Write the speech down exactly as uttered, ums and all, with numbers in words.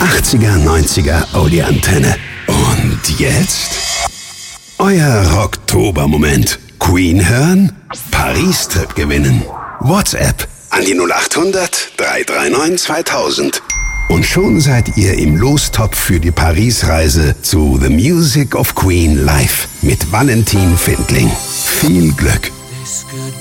achtziger, neunziger Oldie-Antenne. Und jetzt euer Rocktober-Moment. Queen hören, Paris-Trip gewinnen. WhatsApp an die null acht hundert, drei drei neun, zweitausend. Und schon seid ihr im Lostopf für die Paris-Reise zu The Music of Queen live mit Valentin Findling. Viel Glück!